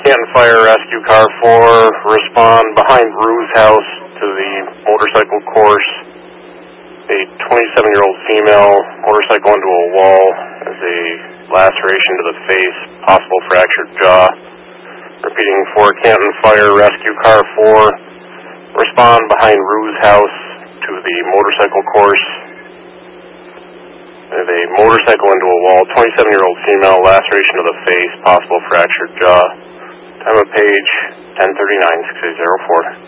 Canton Fire Rescue Car 4, respond behind Rue's house to the motorcycle course. A 27-year-old female, motorcycle into a wall, has a laceration to the face, possible fractured jaw. Repeating for Canton Fire Rescue Car 4, respond behind Rue's house to the motorcycle course. There's a motorcycle into a wall, 27-year-old female, laceration to the face, possible fractured jaw. Time of page 10:39, 6804.